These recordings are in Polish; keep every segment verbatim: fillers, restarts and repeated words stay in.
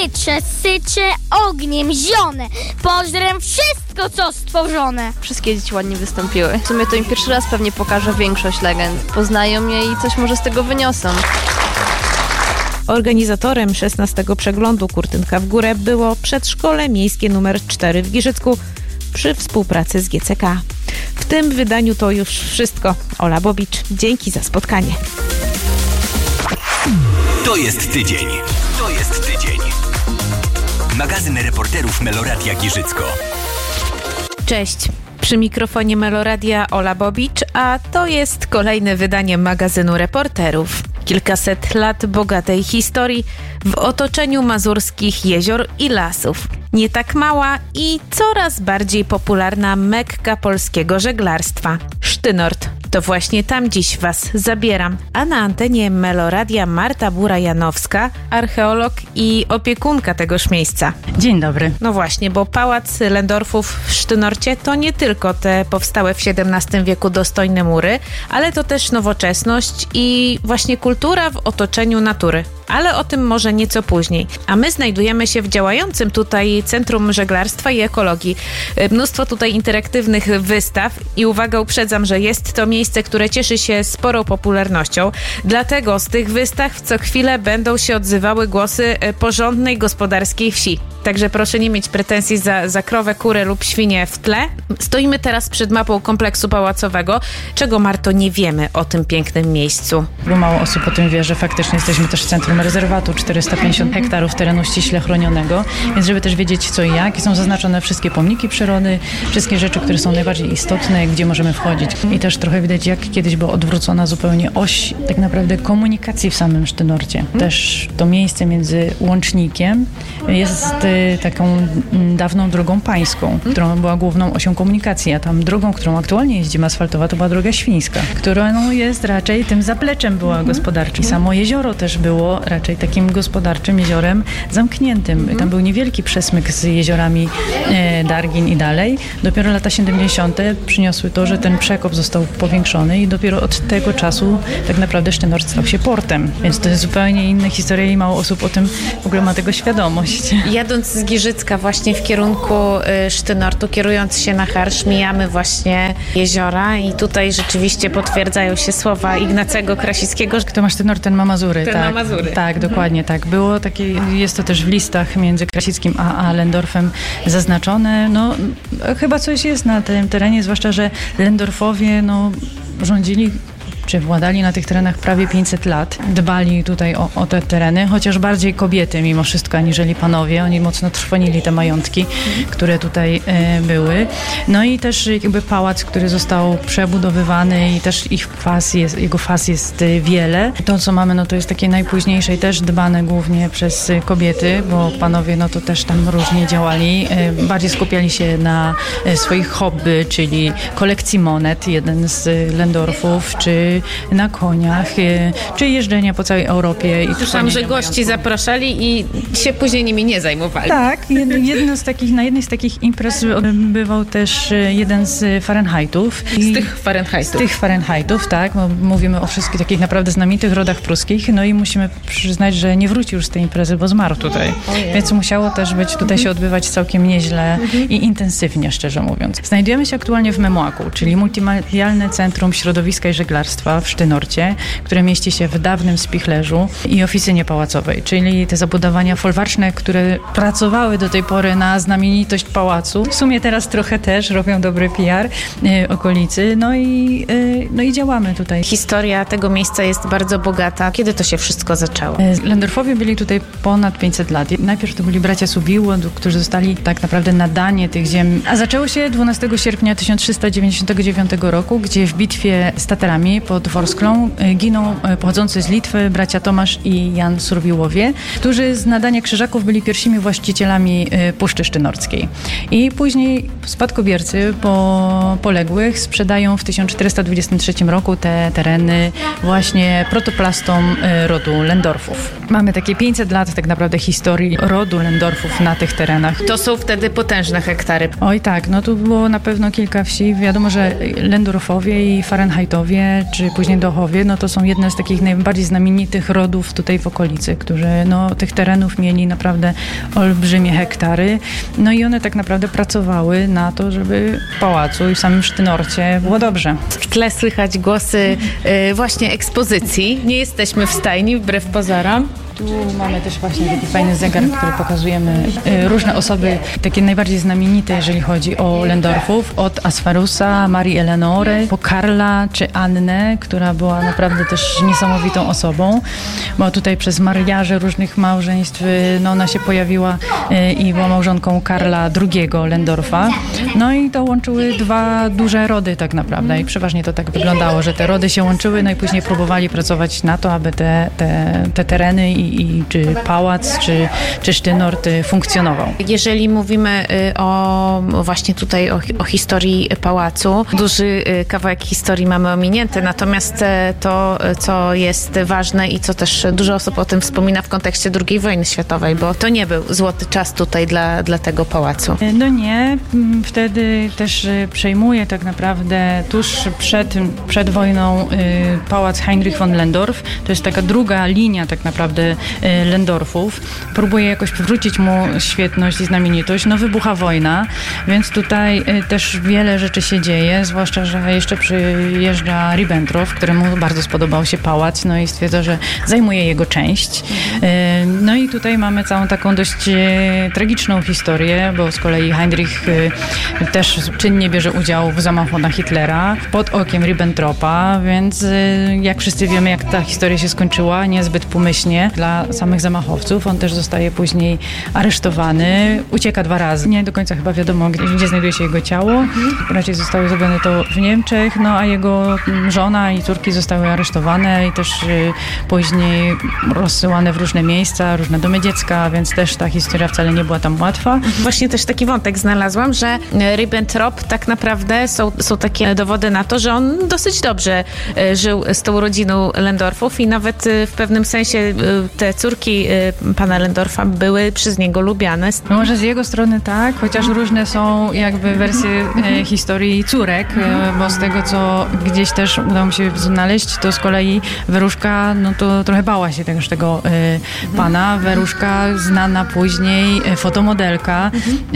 powietrze sycze ogniem zione, pożrem wszystko, co stworzone. Wszystkie dzieci ładnie wystąpiły. W sumie to im pierwszy raz pewnie pokażę większość legend. Poznają je i coś może z tego wyniosą. Organizatorem szesnastego przeglądu Kurtynka w górę było przedszkole miejskie numer cztery w Giżycku przy współpracy z G C K. W tym wydaniu to już wszystko. Ola Bobicz, dzięki za spotkanie. To jest tydzień. To jest tydzień. Magazyn reporterów Meloradia Giżycko. Cześć. Przy mikrofonie Meloradia Ola Bobicz, a to jest kolejne wydanie magazynu reporterów. Kilkaset lat bogatej historii w otoczeniu mazurskich jezior i lasów. Nie tak mała i coraz bardziej popularna Mekka polskiego żeglarstwa. Sztynort. To właśnie tam dziś Was zabieram. A na antenie Meloradia Marta Bura-Janowska, archeolog i opiekunka tegoż miejsca. Dzień dobry. No właśnie, bo Pałac Lędorfów w Sztynorcie to nie tylko te powstałe w siedemnastym wieku dostojne mury, ale to też nowoczesność i właśnie kultura w otoczeniu natury. Ale o tym może nieco później. A my znajdujemy się w działającym tutaj Centrum Żeglarstwa i Ekologii. Mnóstwo tutaj interaktywnych wystaw i uwaga, uprzedzam, że jest to miejsce, które cieszy się sporą popularnością. Dlatego z tych wystaw co chwilę będą się odzywały głosy porządnej gospodarskiej wsi. Także proszę nie mieć pretensji za, za krowę, kurę lub świnię w tle. Stoimy teraz przed mapą kompleksu pałacowego. Czego, Marto, nie wiemy o tym pięknym miejscu? Bo mało osób o tym wie, że faktycznie jesteśmy też centrum rezerwatu, czterysta pięćdziesiąt hektarów terenu ściśle chronionego, więc żeby też wiedzieć co i jak, są zaznaczone wszystkie pomniki przyrody, wszystkie rzeczy, które są najbardziej istotne, gdzie możemy wchodzić. I też trochę widać, jak kiedyś była odwrócona zupełnie oś tak naprawdę komunikacji w samym Sztynorcie. Też to miejsce między łącznikiem jest taką dawną drogą pańską, którą była główną osią komunikacji, a tam drogą, którą aktualnie jeździmy asfaltowa, to była droga świńska, która no, jest raczej tym zapleczem była gospodarczym. Samo jezioro też było raczej takim gospodarczym jeziorem zamkniętym. Tam był niewielki przesmyk z jeziorami e, Dargin i dalej. Dopiero lata siedemdziesiąte przyniosły to, że ten przekop został powiększony i dopiero od tego czasu tak naprawdę Sztynort stał się portem. Więc to jest zupełnie inna historia i mało osób o tym w ogóle ma tego świadomość. Jadąc z Giżycka właśnie w kierunku y, Sztynortu, kierując się na Harsz, mijamy właśnie jeziora i tutaj rzeczywiście potwierdzają się słowa Ignacego Krasickiego. Kto ma Sztynort, ten ma Mazury. Ten tak, ma Mazury. Tak, dokładnie tak. Było takie, jest to też w listach między Krasickim a, a Lędorfem zaznaczone. No, chyba coś jest na tym terenie, zwłaszcza, że Lędorfowie no, rządzili czy władali na tych terenach prawie pięćset lat. Dbali tutaj o, o te tereny, chociaż bardziej kobiety mimo wszystko, aniżeli panowie. Oni mocno trwonili te majątki, które tutaj e, były. No i też jakby pałac, który został przebudowywany i też ich faz jest, jego faz jest wiele. To, co mamy, no to jest takie najpóźniejsze i też dbane głównie przez kobiety, bo panowie no to też tam różnie działali. E, bardziej skupiali się na e, swoich hobby, czyli kolekcji monet, jeden z Lędorfów, czy na koniach, czy jeżdżenia po całej Europie. I słyszałam, że gości zapraszali i się później nimi nie zajmowali. Tak, jedno z takich, na jednej z takich imprez bywał też jeden z Fahrenheitów. Z tych Fahrenheitów. Z tych Fahrenheitów, tak. Bo mówimy o wszystkich takich naprawdę znamienitych rodach pruskich, no i musimy przyznać, że nie wrócił już z tej imprezy, bo zmarł tutaj. Ojej. Więc musiało też być, tutaj mhm. się odbywać całkiem nieźle mhm. i intensywnie, szczerze mówiąc. Znajdujemy się aktualnie w Memłaku, czyli Multimedialne Centrum Środowiska i Żeglarstwa w Sztynorcie, które mieści się w dawnym spichlerzu i oficynie pałacowej, czyli te zabudowania folwarczne, które pracowały do tej pory na znamienitość pałacu. W sumie teraz trochę też robią dobry P R y, okolicy, no i, y, no i działamy tutaj. Historia tego miejsca jest bardzo bogata. Kiedy to się wszystko zaczęło? Lędorfowie byli tutaj ponad pięćset lat. Najpierw to byli bracia Subiło, którzy zostali tak naprawdę nadanie tych ziem, a zaczęło się dwunastego sierpnia tysiąc trzysta dziewięćdziesiątego dziewiątego roku, gdzie w bitwie z Tatarami pod Worsklą giną pochodzący z Litwy bracia Tomasz i Jan Surwiłowie, którzy z nadania krzyżaków byli pierwszymi właścicielami Puszczy Sztynorskiej. I później spadkobiercy po poległych sprzedają w tysiąc czterysta dwudziestym trzecim roku te tereny właśnie protoplastom rodu Lędorfów. Mamy takie pięćset lat tak naprawdę historii rodu Lędorfów na tych terenach. To są wtedy potężne hektary. Oj tak, no tu było na pewno kilka wsi. Wiadomo, że Lędorfowie i Fahrenheitowie, czy czy później Dochowie, no to są jedne z takich najbardziej znamienitych rodów tutaj w okolicy, którzy no, tych terenów mieli naprawdę olbrzymie hektary. No i one tak naprawdę pracowały na to, żeby w pałacu i w samym Sztynorcie było dobrze. W tle słychać głosy y, właśnie ekspozycji. Nie jesteśmy w stajni, wbrew pozorom. Tu mamy też właśnie taki fajny zegar, w którym pokazujemy y, różne osoby, takie najbardziej znamienite, jeżeli chodzi o Lędorfów, od Asferusa, Marii Eleonory, po Karla czy Annę, która była naprawdę też niesamowitą osobą, bo tutaj przez mariaże różnych małżeństw, y, no ona się pojawiła y, i była małżonką Karla drugiego Lędorfa. No i to łączyły dwa duże rody tak naprawdę i przeważnie to tak wyglądało, że te rody się łączyły, no i później próbowali pracować na to, aby te, te, te tereny i I, czy pałac, czy, czy Sztynort funkcjonował. Jeżeli mówimy o właśnie tutaj o, o historii pałacu, duży kawałek historii mamy ominięty, natomiast to, co jest ważne i co też dużo osób o tym wspomina w kontekście drugiej wojny światowej, bo to nie był złoty czas tutaj dla, dla tego pałacu. No nie, wtedy też przejmuje tak naprawdę tuż przed, przed wojną pałac Heinrich von Lendorf. To jest taka druga linia tak naprawdę Lędorfów. Próbuje jakoś przywrócić mu świetność i znamienitość. No wybucha wojna, więc tutaj też wiele rzeczy się dzieje, zwłaszcza, że jeszcze przyjeżdża Ribbentrop, któremu bardzo spodobał się pałac, no i stwierdza, że zajmuje jego część. No i tutaj mamy całą taką dość tragiczną historię, bo z kolei Heinrich też czynnie bierze udział w zamachu na Hitlera pod okiem Ribbentropa, więc jak wszyscy wiemy, jak ta historia się skończyła, niezbyt pomyślnie dla samych zamachowców. On też zostaje później aresztowany, ucieka dwa razy. Nie do końca chyba wiadomo, gdzie, gdzie znajduje się jego ciało. Raczej zostało zrobione to w Niemczech, no a jego żona i córki zostały aresztowane i też y, później rozsyłane w różne miejsca, różne domy dziecka, więc też ta historia wcale nie była tam łatwa. Właśnie też taki wątek znalazłam, że Ribbentrop tak naprawdę są, są takie dowody na to, że on dosyć dobrze y, żył z tą rodziną Lędorfów i nawet y, w pewnym sensie y, te córki y, pana Lędorfa były przez niego lubiane. No może z jego strony tak, chociaż różne są jakby wersje e, historii córek, e, bo z tego, co gdzieś też udało mi się znaleźć, to z kolei Weruszka, no to trochę bała się tegoż tego e, pana. Weruszka, znana później e, fotomodelka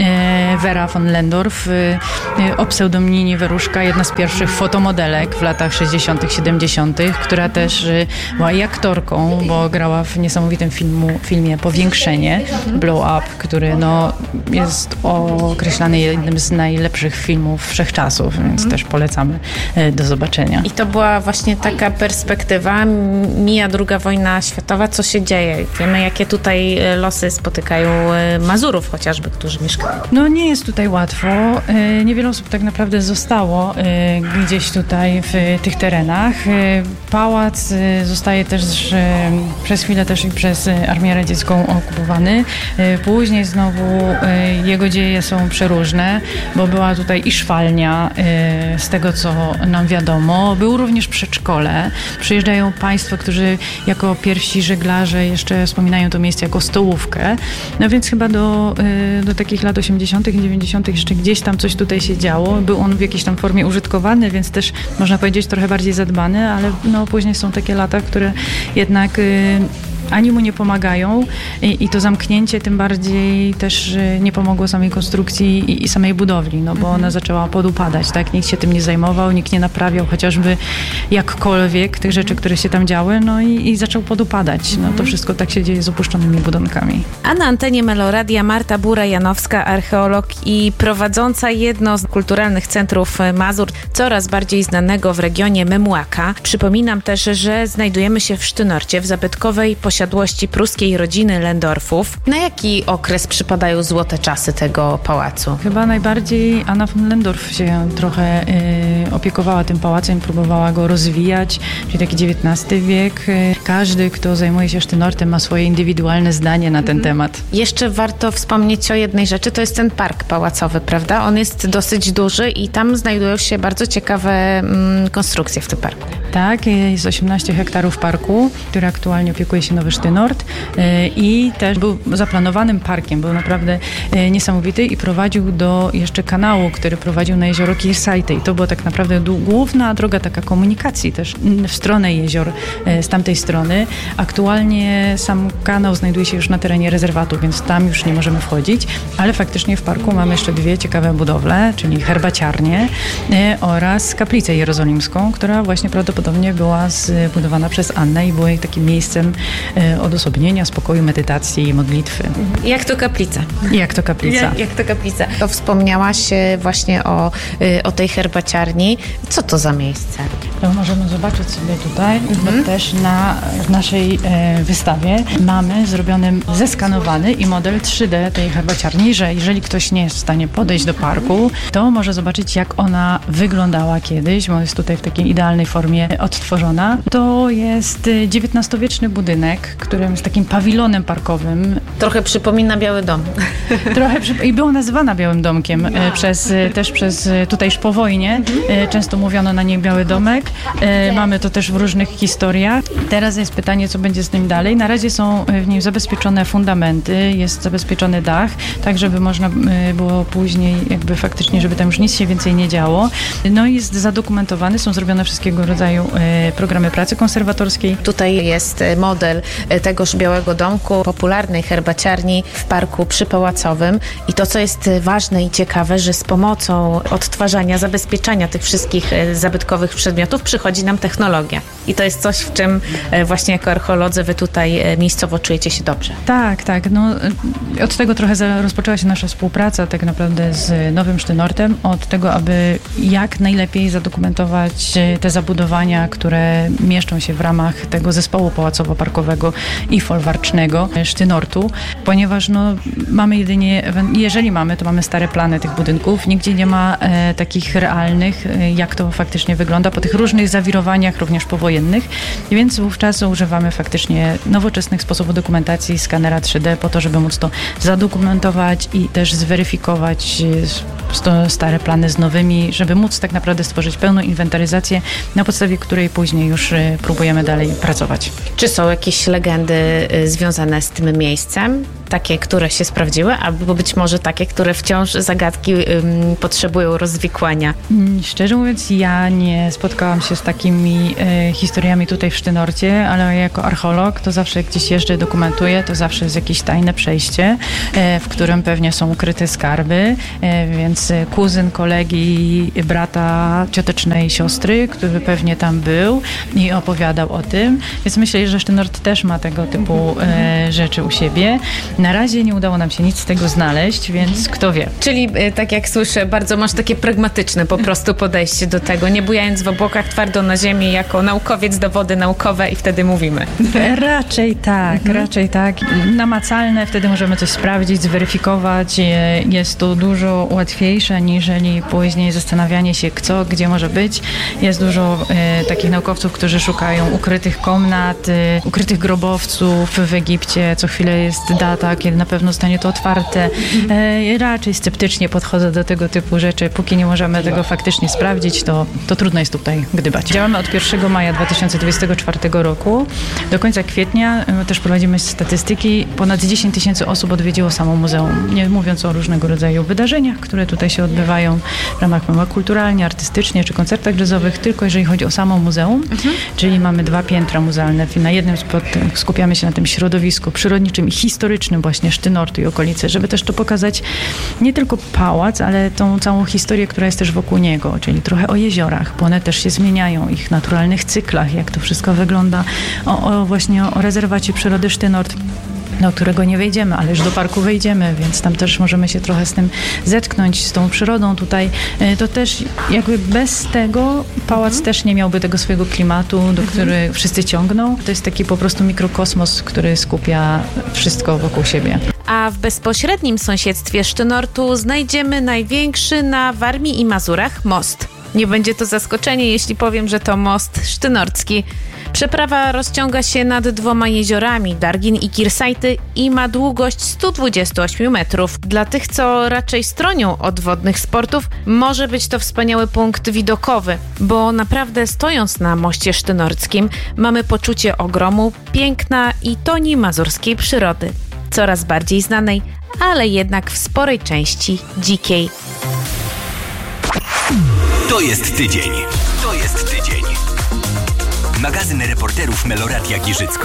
e, Vera von Lendorf, e, o pseudonimie Weruszka, jedna z pierwszych fotomodelek w latach sześćdziesiątych, siedemdziesiątych, która też e, była i aktorką, bo grała w niesamowitym filmu, filmie Powiększenie, Blow Up, który no, jest określany jednym z najlepszych filmów wszechczasów, więc mm. też polecamy do zobaczenia. I to była właśnie taka perspektywa. Mija druga wojna światowa, co się dzieje? Wiemy, jakie tutaj losy spotykają Mazurów chociażby, którzy mieszkają. No nie jest tutaj łatwo. Niewiele osób tak naprawdę zostało gdzieś tutaj w tych terenach. Pałac zostaje też przez chwilę też i przez Armię Radziecką okupowany. Później znowu jego dzieje są przeróżne, bo była tutaj i szwalnia, z tego co nam wiadomo. Był również przedszkole. Przyjeżdżają państwo, którzy jako pierwsi żeglarze jeszcze wspominają to miejsce jako stołówkę. No więc chyba do, do takich lat osiemdziesiątych i dziewięćdziesiątych jeszcze gdzieś tam coś tutaj się działo. Był on w jakiejś tam formie użytkowany, więc też można powiedzieć trochę bardziej zadbany, ale no później są takie lata, które jednak ani mu nie pomagają i, i to zamknięcie tym bardziej też nie pomogło samej konstrukcji i, i samej budowli, no bo mhm. ona zaczęła podupadać, tak? Nikt się tym nie zajmował, nikt nie naprawiał chociażby jakkolwiek tych rzeczy, które się tam działy, no i, i zaczął podupadać. No to wszystko tak się dzieje z opuszczonymi budynkami. A na antenie Meloradia Marta Bura-Janowska, archeolog i prowadząca jedno z kulturalnych centrów Mazur, coraz bardziej znanego w regionie Memłaka. Przypominam też, że znajdujemy się w Sztynorcie, w zabytkowej posiadłości pruskiej rodziny Lędorfów. Na jaki okres przypadają złote czasy tego pałacu? Chyba najbardziej Anna von Lendorf się trochę y, opiekowała tym pałacem, próbowała go rozwijać, czyli taki dziewiętnasty wiek. Każdy, kto zajmuje się Sztynortem, ma swoje indywidualne zdanie na ten mm. temat. Jeszcze warto wspomnieć o jednej rzeczy, to jest ten park pałacowy, prawda? On jest dosyć duży i tam znajdują się bardzo ciekawe mm, konstrukcje w tym parku. Tak, jest osiemnaście hektarów parku, który aktualnie opiekuje się Nowy Sztynort i też był zaplanowanym parkiem, był naprawdę niesamowity i prowadził do jeszcze kanału, który prowadził na jezioro Kirsajte i to była tak naprawdę główna droga taka komunikacji też w stronę jezior z tamtej strony. Aktualnie sam kanał znajduje się już na terenie rezerwatu, więc tam już nie możemy wchodzić, ale faktycznie w parku mamy jeszcze dwie ciekawe budowle, czyli herbaciarnię oraz kaplicę jerozolimską, która właśnie prawdopodobnie była zbudowana przez Annę i była takim miejscem odosobnienia, spokoju, medytacji i modlitwy. Jak to kaplica? Jak to kaplica? Jak, jak to kaplica? To wspomniałaś właśnie o, o tej herbaciarni. Co to za miejsce? To możemy zobaczyć sobie tutaj, mhm. bo też na w naszej e, wystawie mamy zrobiony, zeskanowany i model trzy D tej herbaciarni, że jeżeli ktoś nie jest w stanie podejść do parku, to może zobaczyć, jak ona wyglądała kiedyś, bo jest tutaj w takiej idealnej formie odtworzona. To jest dziewiętnastowieczny budynek, który jest takim pawilonem parkowym. Trochę przypomina Biały Dom. Trochę przy... i była nazywana Białym Domkiem no. przez, też przez tutaj już po wojnie. Mhm. Często mówiono na niej Biały Domek. Mamy to też w różnych historiach. Teraz jest pytanie, co będzie z nim dalej. Na razie są w nim zabezpieczone fundamenty, jest zabezpieczony dach, tak żeby można było później jakby faktycznie, żeby tam już nic się więcej nie działo. No i jest zadokumentowany, są zrobione wszystkiego rodzaju programy pracy konserwatorskiej. Tutaj jest model tegoż Białego Domku, popularnej herbaciarni w parku przypałacowym i to, co jest ważne i ciekawe, że z pomocą odtwarzania, zabezpieczania tych wszystkich zabytkowych przedmiotów przychodzi nam technologia. I to jest coś, w czym właśnie jako archeolodzy wy tutaj miejscowo czujecie się dobrze. Tak, tak. No, od tego trochę rozpoczęła się nasza współpraca tak naprawdę z Nowym Sztynortem, od tego, aby jak najlepiej zadokumentować te zabudowania, które mieszczą się w ramach tego zespołu pałacowo-parkowego i folwarcznego Sztynortu, ponieważ no, mamy jedynie, jeżeli mamy, to mamy stare plany tych budynków, nigdzie nie ma e, takich realnych, e, jak to faktycznie wygląda, po tych różnych zawirowaniach, również powojennych, więc wówczas używamy faktycznie nowoczesnych sposobów dokumentacji, skanera trzy D po to, żeby móc to zadokumentować i też zweryfikować e, stare plany z nowymi, żeby móc tak naprawdę stworzyć pełną inwentaryzację, na podstawie której później już e, próbujemy dalej pracować. Czy są jakieś legendy e, związane z tym miejscem? Takie, które się sprawdziły, albo być może takie, które wciąż zagadki ym, potrzebują rozwikłania? Szczerze mówiąc, ja nie spotkałam się z takimi e, historiami tutaj w Sztynorcie, ale jako archeolog to zawsze jak gdzieś jeżdżę, dokumentuję, to zawsze jest jakieś tajne przejście, e, w którym pewnie są ukryte skarby, e, więc kuzyn kolegi, brata ciotecznej siostry, który pewnie tam był i opowiadał o tym, więc myślę, że Sztynort też ma tego typu e, rzeczy u siebie. Na razie nie udało nam się nic z tego znaleźć, więc kto wie. Czyli tak jak słyszę, bardzo masz takie pragmatyczne po prostu podejście do tego, nie bujając w obłokach, twardo na ziemi, jako naukowiec, dowody naukowe i wtedy mówimy. Raczej tak, mhm. raczej tak. Namacalne, wtedy możemy coś sprawdzić, zweryfikować. Jest to dużo łatwiejsze, niżeli później zastanawianie się, co, gdzie może być. Jest dużo e, takich naukowców, którzy szukają ukrytych komnat, e, ukrytych grobowców w Egipcie. Co chwilę jest data, kiedy na pewno zostanie to otwarte. E, raczej sceptycznie podchodzę do tego typu rzeczy. Póki nie możemy tego faktycznie sprawdzić, to, to trudno jest tutaj gdybać. Działamy od pierwszego maja dwa tysiące dwudziestego czwartego roku. Do końca kwietnia e, też prowadzimy statystyki. Ponad dziesięć tysięcy osób odwiedziło samo muzeum. Nie mówiąc o różnego rodzaju wydarzeniach, które tutaj się odbywają w ramach kulturalnie, artystycznie czy koncertach jazzowych, tylko jeżeli chodzi o samo muzeum, mhm. czyli mamy dwa piętra muzealne. Na jednym skupiamy się na tym środowisku przyrodniczym i historycznym właśnie Sztynortu i okolicy, żeby też to pokazać nie tylko pałac, ale tą całą historię, która jest też wokół niego, czyli trochę o jeziorach, bo one też się zmieniają, ich naturalnych cyklach, jak to wszystko wygląda, o, o właśnie o rezerwacie przyrody Sztynort, do którego nie wejdziemy, ale już do parku wejdziemy, więc tam też możemy się trochę z tym zetknąć, z tą przyrodą tutaj. To też jakby bez tego pałac mhm. też nie miałby tego swojego klimatu, do mhm. którego wszyscy ciągną. To jest taki po prostu mikrokosmos, który skupia wszystko wokół siebie. A w bezpośrednim sąsiedztwie Sztynortu znajdziemy największy na Warmii i Mazurach most. Nie będzie to zaskoczenie, jeśli powiem, że to most sztynorcki. Przeprawa rozciąga się nad dwoma jeziorami, Dargin i Kirsajty, i ma długość sto dwadzieścia osiem metrów. Dla tych, co raczej stronią od wodnych sportów, może być to wspaniały punkt widokowy, bo naprawdę stojąc na moście sztynorskim mamy poczucie ogromu, piękna i toni mazurskiej przyrody, coraz bardziej znanej, ale jednak w sporej części dzikiej. To jest tydzień. To jest tydzień. Magazyn reporterów Meloradia Giżycko.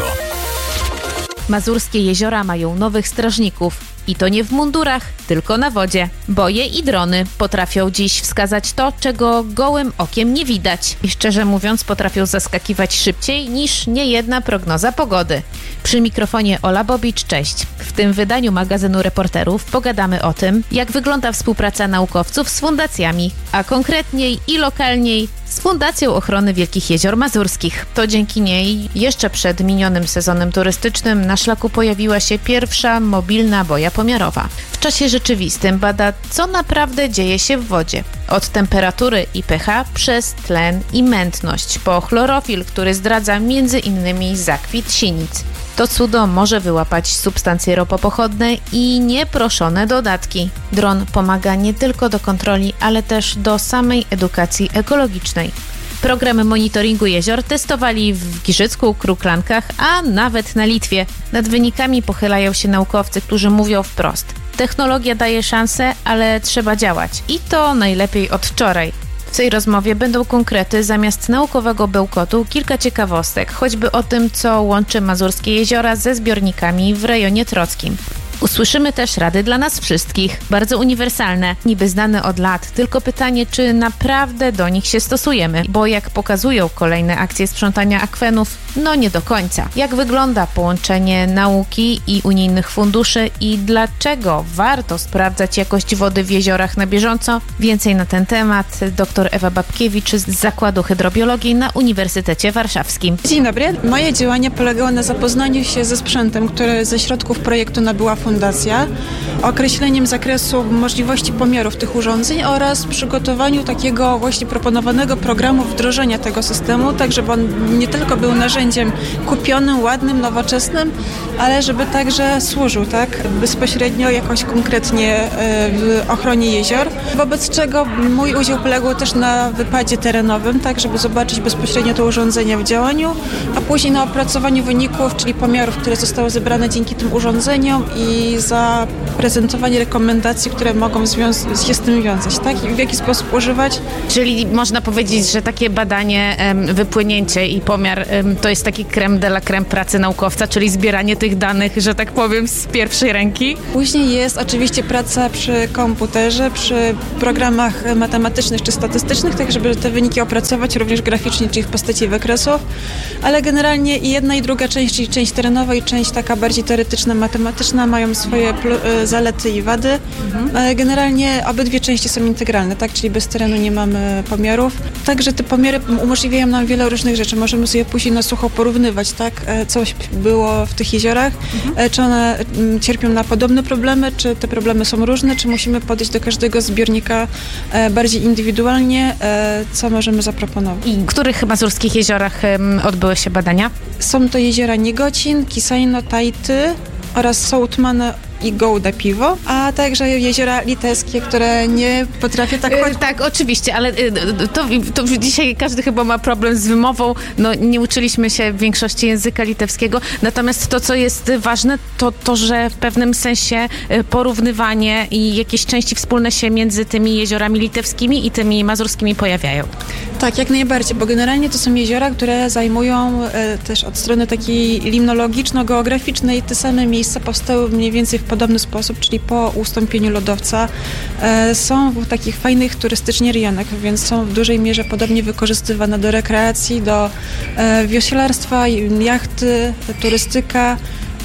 Mazurskie jeziora mają nowych strażników. I to nie w mundurach, tylko na wodzie. Boje i drony potrafią dziś wskazać to, czego gołym okiem nie widać. I szczerze mówiąc, potrafią zaskakiwać szybciej niż niejedna prognoza pogody. Przy mikrofonie Ola Bobicz, cześć. W tym wydaniu magazynu reporterów pogadamy o tym, jak wygląda współpraca naukowców z fundacjami, a konkretniej i lokalniej z Fundacją Ochrony Wielkich Jezior Mazurskich. To dzięki niej jeszcze przed minionym sezonem turystycznym na szlaku pojawiła się pierwsza mobilna boja pomiarowa. W czasie rzeczywistym bada, co naprawdę dzieje się w wodzie. Od temperatury i pH przez tlen i mętność, po chlorofil, który zdradza między innymi zakwit sinic. To cudo może wyłapać substancje ropopochodne i nieproszone dodatki. Dron pomaga nie tylko do kontroli, ale też do samej edukacji ekologicznej. Programy monitoringu jezior testowali w Giżycku, Kruklankach, a nawet na Litwie. Nad wynikami pochylają się naukowcy, którzy mówią wprost: technologia daje szansę, ale trzeba działać. I to najlepiej od wczoraj. W tej rozmowie będą konkrety, zamiast naukowego bełkotu kilka ciekawostek, choćby o tym, co łączy mazurskie jeziora ze zbiornikami w rejonie trockim. Usłyszymy też rady dla nas wszystkich, bardzo uniwersalne, niby znane od lat, tylko pytanie, czy naprawdę do nich się stosujemy, bo jak pokazują kolejne akcje sprzątania akwenów, no nie do końca. Jak wygląda połączenie nauki i unijnych funduszy i dlaczego warto sprawdzać jakość wody w jeziorach na bieżąco? Więcej na ten temat dr Ewa Babkiewicz z Zakładu Hydrobiologii na Uniwersytecie Warszawskim. Dzień dobry. Moje działania polegały na zapoznaniu się ze sprzętem, który ze środków projektu nabyła Fundacja, określeniem zakresu możliwości pomiarów tych urządzeń oraz przygotowaniu takiego właśnie proponowanego programu wdrożenia tego systemu, tak żeby on nie tylko był narzędziem kupionym, ładnym, nowoczesnym, ale żeby także służył tak bezpośrednio jakoś konkretnie w ochronie jezior, wobec czego mój udział polegał też na wypadzie terenowym, tak żeby zobaczyć bezpośrednio te urządzenia w działaniu, a później na opracowaniu wyników, czyli pomiarów, które zostały zebrane dzięki tym urządzeniom i zaprezentowanie rekomendacji, które mogą związ- się z tym wiązać, tak? I w jaki sposób używać. Czyli można powiedzieć, że takie badanie, wypłynięcie i pomiar to jest taki crème de la crème pracy naukowca, czyli zbieranie tych danych, że tak powiem, z pierwszej ręki. Później jest oczywiście praca przy komputerze, przy programach matematycznych czy statystycznych, tak żeby te wyniki opracować również graficznie, czyli w postaci wykresów, ale generalnie i jedna i druga część, czyli część terenowa i część taka bardziej teoretyczna, matematyczna mają swoje pl- zalety i wady. Mhm. Generalnie obydwie części są integralne, tak? Czyli bez terenu nie mamy pomiarów. Także te pomiary umożliwiają nam wiele różnych rzeczy. Możemy sobie później na sucho porównywać, tak? Coś było w tych jeziorach, mhm. czy one cierpią na podobne problemy, czy te problemy są różne, czy musimy podejść do każdego zbiornika bardziej indywidualnie, co możemy zaproponować. I w których mazurskich jeziorach odbyły się badania? Są to jeziora Niegocin, Kisajno, Tajty oraz Sołtmane i Gołda Piwo, a także jeziora litewskie, które nie potrafię tak... Yy, tak, oczywiście, ale yy, to, to dzisiaj każdy chyba ma problem z wymową. No, nie uczyliśmy się w większości języka litewskiego, natomiast to, co jest ważne, to to, że w pewnym sensie porównywanie i jakieś części wspólne się między tymi jeziorami litewskimi i tymi mazurskimi pojawiają. Tak, jak najbardziej, bo generalnie to są jeziora, które zajmują e, też od strony takiej limnologiczno-geograficznej te same miejsca powstały mniej więcej w podobny sposób, czyli po ustąpieniu lodowca. E, są w takich fajnych turystycznie rejonach, więc są w dużej mierze podobnie wykorzystywane do rekreacji, do e, wioślarstwa, jachty, turystyka.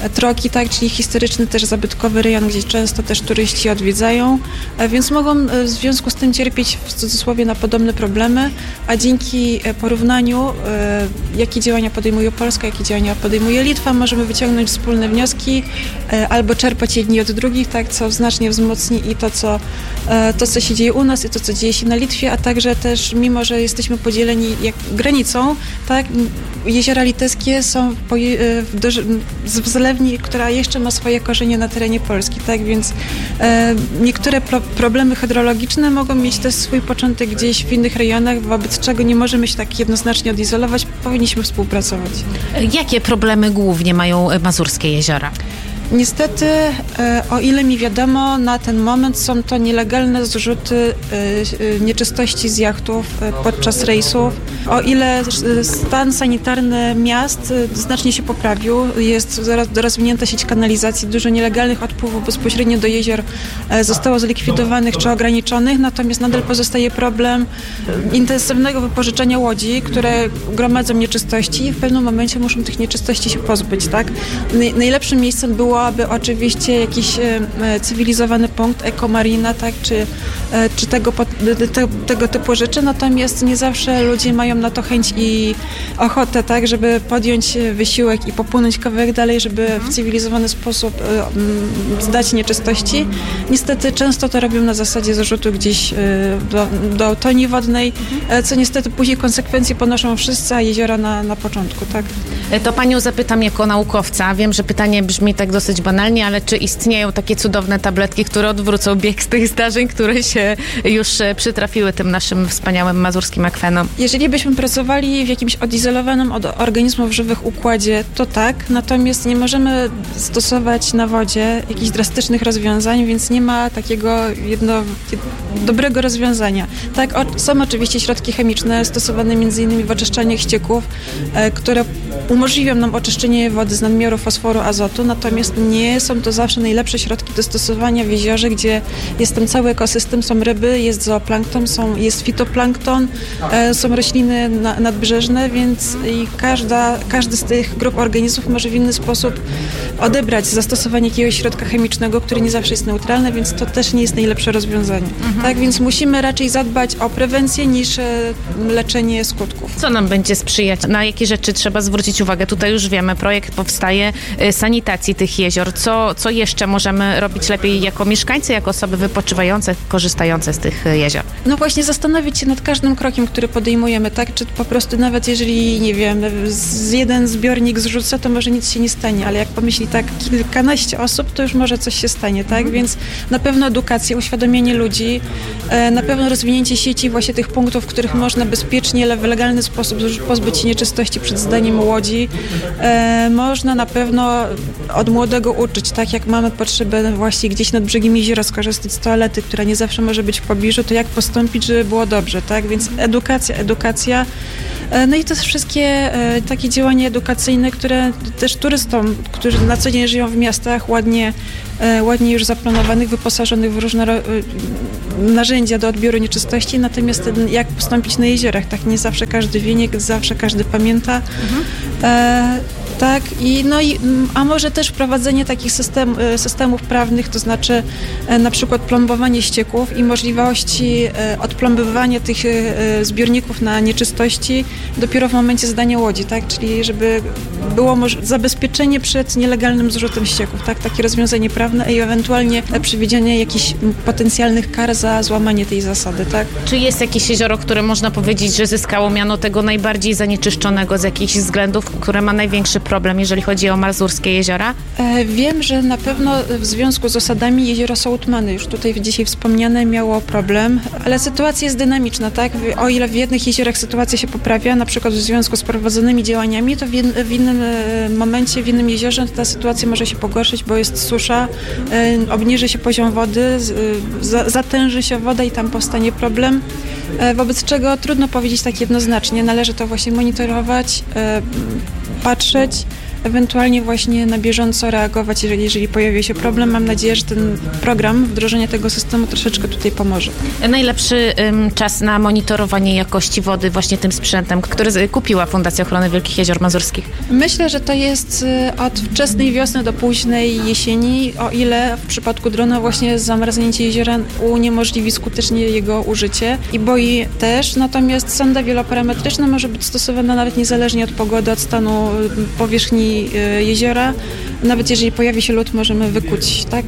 Troki, tak, czyli historyczny też zabytkowy rejon, gdzie często też turyści odwiedzają, więc mogą w związku z tym cierpieć w cudzysłowie na podobne problemy, a dzięki porównaniu, jakie działania podejmuje Polska, jakie działania podejmuje Litwa, możemy wyciągnąć wspólne wnioski albo czerpać jedni od drugich, tak, co znacznie wzmocni i to co, to, co się dzieje u nas i to, co dzieje się na Litwie, a także też, mimo że jesteśmy podzieleni jak granicą, tak, jeziora litewskie są w, w zlewni, która jeszcze ma swoje korzenie na terenie Polski, tak, więc e, niektóre pro, problemy hydrologiczne mogą mieć też swój początek gdzieś w innych rejonach, wobec czego nie możemy się tak jednoznacznie odizolować, powinniśmy współpracować. Jakie problemy głównie mają mazurskie jeziora? Niestety, o ile mi wiadomo, na ten moment są to nielegalne zrzuty nieczystości z jachtów podczas rejsów. O ile stan sanitarny miast znacznie się poprawił, jest rozwinięta sieć kanalizacji, dużo nielegalnych odpływów bezpośrednio do jezior zostało zlikwidowanych czy ograniczonych, natomiast nadal pozostaje problem intensywnego wypożyczenia łodzi, które gromadzą nieczystości i w pewnym momencie muszą tych nieczystości się pozbyć, tak? Najlepszym miejscem było aby oczywiście jakiś e, cywilizowany punkt, ekomarina, tak, czy, e, czy tego, te, tego typu rzeczy, natomiast nie zawsze ludzie mają na to chęć i ochotę, tak, żeby podjąć wysiłek i popłynąć kawałek dalej, żeby w cywilizowany sposób e, m, zdać nieczystości. Niestety często to robią na zasadzie zarzutu gdzieś e, do, do toni wodnej, e, co niestety później konsekwencje ponoszą wszyscy, a jeziora na, na początku, tak. To panią zapytam jako naukowca. Wiem, że pytanie brzmi tak dosyć banalnie, ale czy istnieją takie cudowne tabletki, które odwrócą bieg z tych zdarzeń, które się już przytrafiły tym naszym wspaniałym mazurskim akwenom? Jeżeli byśmy pracowali w jakimś odizolowanym od organizmów żywych układzie, to tak, natomiast nie możemy stosować na wodzie jakichś drastycznych rozwiązań, więc nie ma takiego jedno, dobrego rozwiązania. Tak, o, są oczywiście środki chemiczne stosowane między innymi w oczyszczaniach ścieków, e, które umożliwią nam oczyszczenie wody z nadmiaru fosforu, azotu, natomiast nie są to zawsze najlepsze środki do stosowania w jeziorze, gdzie jest tam cały ekosystem, są ryby, jest zooplankton, są, jest fitoplankton, e, są rośliny na, nadbrzeżne, więc i każda, każdy z tych grup organizmów może w inny sposób odebrać zastosowanie jakiegoś środka chemicznego, który nie zawsze jest neutralny, więc to też nie jest najlepsze rozwiązanie. Mhm. Tak, więc musimy raczej zadbać o prewencję niż e, leczenie skutków. Co nam będzie sprzyjać? Na jakie rzeczy trzeba zwrócić uwagę? Tutaj już wiemy, projekt powstaje y, sanitacji tych jezior. Co, co jeszcze możemy robić lepiej jako mieszkańcy, jako osoby wypoczywające, korzystające z tych y, jezior? No właśnie zastanowić się nad każdym krokiem, który podejmujemy, tak? Czy po prostu nawet jeżeli, nie wiem, z jeden zbiornik zrzucę, to może nic się nie stanie, ale jak pomyśli tak kilkanaście osób, to już może coś się stanie, tak? Mhm. Więc na pewno edukacja, uświadomienie ludzi, e, na pewno rozwinięcie sieci właśnie tych punktów, w których można bezpiecznie, ale w legalny sposób pozbyć się nieczystości przed zdaniem łodzi. E, można na pewno od młodego uczyć, tak jak mamy potrzebę właśnie gdzieś nad brzegiem jeziora skorzystać z toalety, która nie zawsze może być w pobliżu, to jak postąpić, żeby było dobrze, tak? Więc edukacja, edukacja. E, no i to wszystkie e, takie działania edukacyjne, które też turystom, którzy na co dzień żyją w miastach, ładnie, e, ładnie już zaplanowanych, wyposażonych w różne ro, narzędzia do odbioru nieczystości, natomiast jak postąpić na jeziorach, tak nie zawsze każdy wie, nie zawsze każdy pamięta. Mhm. E, tak, i no i, a może też wprowadzenie takich system, systemów prawnych, to znaczy e, na przykład plombowanie ścieków i możliwości e, odplombowywania tych e, zbiorników na nieczystości dopiero w momencie zdania łodzi, tak, czyli żeby było moż- zabezpieczenie przed nielegalnym zrzutem ścieków, tak, takie rozwiązanie prawne i ewentualnie przewidzianie jakichś potencjalnych kar za złamanie tej zasady, tak. Czy jest jakieś jezioro, które można powiedzieć, że zyskało miano tego najbardziej zanieczyszczonego z jakichś względów, które ma największy problem, jeżeli chodzi o mazurskie jeziora? E, wiem, że na pewno w związku z osadami jezioro Sołtmany, już tutaj dzisiaj wspomniane, miało problem, ale sytuacja jest dynamiczna, tak? O ile w jednych jeziorach sytuacja się poprawia, na przykład w związku z prowadzonymi działaniami, to w, jed, w innym momencie, w innym jeziorze ta sytuacja może się pogorszyć, bo jest susza, e, obniży się poziom wody, e, za, zatęży się woda i tam powstanie problem, e, wobec czego trudno powiedzieć tak jednoznacznie, należy to właśnie monitorować, e, patrzeć, ewentualnie właśnie na bieżąco reagować, jeżeli, jeżeli pojawi się problem. Mam nadzieję, że ten program, wdrożenie tego systemu troszeczkę tutaj pomoże. Najlepszy ym, czas na monitorowanie jakości wody właśnie tym sprzętem, który z- kupiła Fundacja Ochrony Wielkich Jezior Mazurskich? Myślę, że to jest y, od wczesnej wiosny do późnej jesieni, o ile w przypadku drona właśnie zamarznięcie jeziora uniemożliwi skutecznie jego użycie i boi też, natomiast sonda wieloparametryczna może być stosowana nawet niezależnie od pogody, od stanu powierzchni y, jeziora. Nawet jeżeli pojawi się lód, możemy wykuć, tak?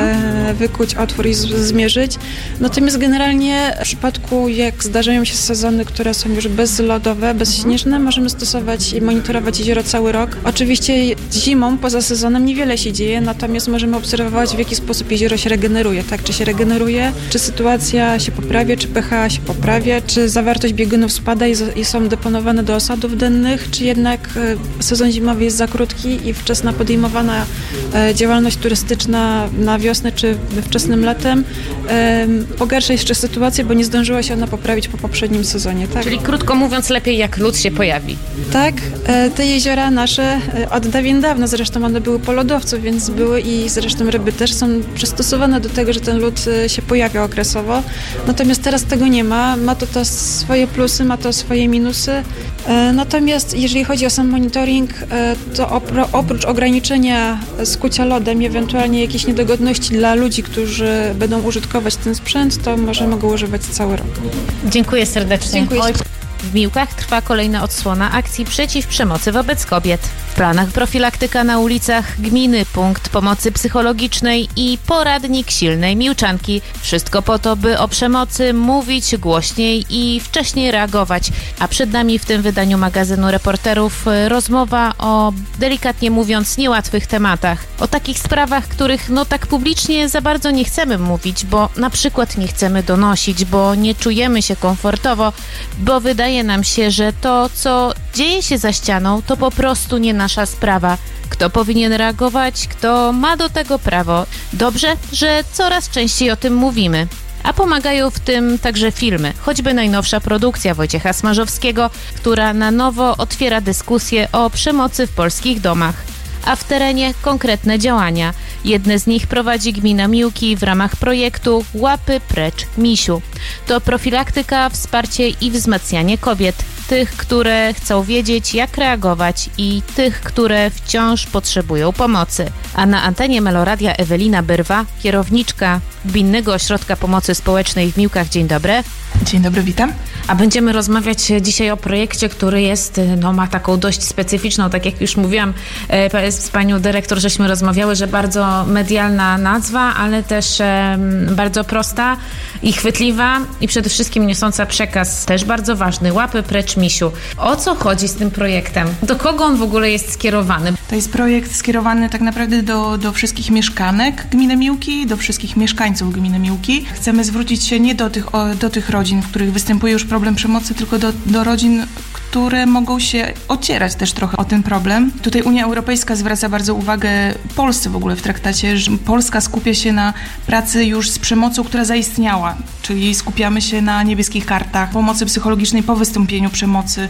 E, wykuć otwór i z, zmierzyć. Natomiast generalnie w przypadku, jak zdarzają się sezony, które są już bezlodowe, bezśnieżne, możemy stosować i monitorować jezioro cały rok. Oczywiście zimą, poza sezonem niewiele się dzieje, natomiast możemy obserwować, w jaki sposób jezioro się regeneruje, tak? Czy się regeneruje, czy sytuacja się poprawia, czy pH się poprawia, czy zawartość biegunów spada i, z, i są deponowane do osadów dennych, czy jednak e, sezon zimowy jest za krótki i wczesna podejmowana e, działalność turystyczna na wiosnę czy wczesnym latem e, pogarsza jeszcze sytuację, bo nie zdążyła się ona poprawić po poprzednim sezonie. Tak? Czyli krótko mówiąc, lepiej jak lód się pojawi. Tak, e, te jeziora nasze e, od dawien dawna, zresztą one były po lodowcu, więc były i zresztą ryby też są przystosowane do tego, że ten lód e, się pojawia okresowo. Natomiast teraz tego nie ma. Ma to, to swoje plusy, ma to swoje minusy. E, natomiast jeżeli chodzi o sam monitoring, e, to opro, oprócz ograniczenia skucia lodem i ewentualnie jakieś niedogodności dla ludzi, którzy będą użytkować ten sprzęt, to możemy go używać cały rok. Dziękuję serdecznie. Dziękuję. Oj, w Miłkach trwa kolejna odsłona akcji przeciw przemocy wobec kobiet. W planach profilaktyka na ulicach gminy, punkt pomocy psychologicznej i poradnik silnej Miłczanki. Wszystko po to, by o przemocy mówić głośniej i wcześniej reagować. A przed nami w tym wydaniu magazynu Reporterów rozmowa o, delikatnie mówiąc, niełatwych tematach. O takich sprawach, których no tak publicznie za bardzo nie chcemy mówić, bo na przykład nie chcemy donosić, bo nie czujemy się komfortowo, bo wydaje nam się, że to, co dzieje się za ścianą, to po prostu nie nasza sprawa. Kto powinien reagować, kto ma do tego prawo. Dobrze, że coraz częściej o tym mówimy. A pomagają w tym także filmy, choćby najnowsza produkcja Wojciecha Smarzowskiego, która na nowo otwiera dyskusję o przemocy w polskich domach. A w terenie konkretne działania. Jedne z nich prowadzi gmina Miłki w ramach projektu Łapy Precz Misiu. To profilaktyka, wsparcie i wzmacnianie kobiet. Tych, które chcą wiedzieć, jak reagować i tych, które wciąż potrzebują pomocy. A na antenie Meloradia Ewelina Byrwa, kierowniczka Gminnego Ośrodka Pomocy Społecznej w Miłkach. Dzień dobry. Dzień dobry, witam. A będziemy rozmawiać dzisiaj o projekcie, który jest, no ma taką dość specyficzną, tak jak już mówiłam e, z panią dyrektor, żeśmy rozmawiały, że bardzo medialna nazwa, ale też e, bardzo prosta i chwytliwa i przede wszystkim niosąca przekaz też bardzo ważny. Łapy Precz Misiu. O co chodzi z tym projektem? Do kogo on w ogóle jest skierowany? To jest projekt skierowany tak naprawdę do, do wszystkich mieszkanek gminy Miłki, do wszystkich mieszkańców gminy Miłki. Chcemy zwrócić się nie do tych, o, do tych rodzin, w których występuje już problem przemocy, tylko do, do rodzin, które mogą się ocierać też trochę o ten problem. Tutaj Unia Europejska zwraca bardzo uwagę Polsce w ogóle w traktacie, że Polska skupia się na pracy już z przemocą, która zaistniała, czyli skupiamy się na niebieskich kartach, pomocy psychologicznej po wystąpieniu przemocy,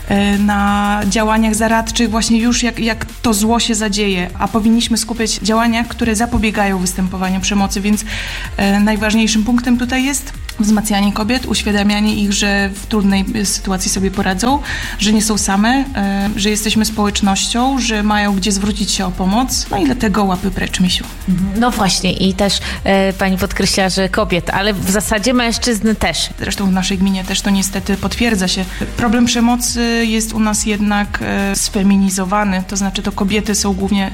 na działaniach zaradczych właśnie już jak, jak to zło się zadzieje, a powinniśmy skupiać działania, które zapobiegają występowaniu przemocy, więc najważniejszym punktem tutaj jest wzmacnianie kobiet, uświadamianie ich, że w trudnej sytuacji sobie poradzą, że nie są same, że jesteśmy społecznością, że mają gdzie zwrócić się o pomoc, no i dlatego Łapy Precz Misiu. No właśnie i też e, pani podkreśla, że kobiet, ale w zasadzie mężczyzn też. Zresztą w naszej gminie też to niestety potwierdza się. Problem przemocy jest u nas jednak e, sfeminizowany, to znaczy to kobiety są głównie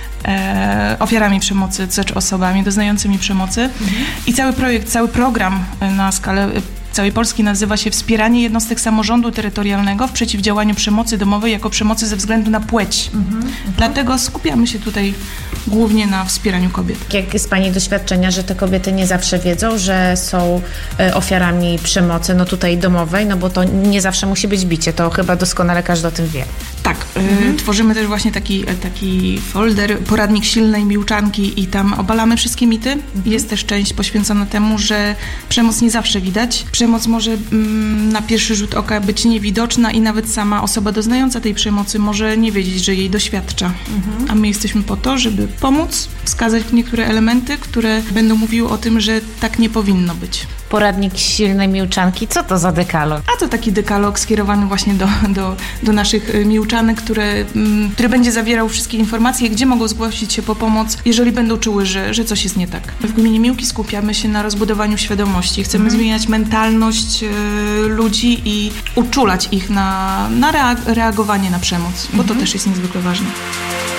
E, ofiarami przemocy, czy osobami doznającymi przemocy. Mhm. I cały projekt, cały program na skalę całej Polski nazywa się Wspieranie jednostek samorządu terytorialnego w przeciwdziałaniu przemocy domowej jako przemocy ze względu na płeć. Mhm. Dlatego skupiamy się tutaj głównie na wspieraniu kobiet. Jak jest pani doświadczenia, że te kobiety nie zawsze wiedzą, że są ofiarami przemocy, no tutaj domowej, no bo to nie zawsze musi być bicie, to chyba doskonale każdy o tym wie. Tak. Mhm. Tworzymy też właśnie taki, taki folder, poradnik silnej miłczanki i tam obalamy wszystkie mity. Mhm. Jest też część poświęcona temu, że przemoc nie zawsze widać. Przemoc może mm, na pierwszy rzut oka być niewidoczna i nawet sama osoba doznająca tej przemocy może nie wiedzieć, że jej doświadcza. Mhm. A my jesteśmy po to, żeby pomóc, wskazać niektóre elementy, które będą mówiły o tym, że tak nie powinno być. Poradnik silnej miłczanki, co to za dekalog? A to taki dekalog skierowany właśnie do, do, do naszych miłczanek, które, który będzie zawierał wszystkie informacje, gdzie mogą zgłosić się po pomoc, jeżeli będą czuły, że, że coś jest nie tak. W Gminie Miłki skupiamy się na rozbudowaniu świadomości. Chcemy mhm. zmieniać mentalność y, ludzi i uczulać ich na, na reagowanie na przemoc, bo mhm. to też jest niezwykle ważne.